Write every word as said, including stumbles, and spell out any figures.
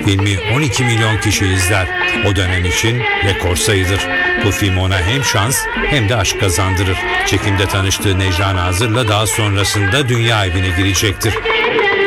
Filmi on iki milyon kişi izler. O dönem için rekor sayılır. Bu film ona hem şans hem de aşk kazandırır. Çekimde tanıştığı Necla Nazır'la daha sonrasında dünya evine girecektir.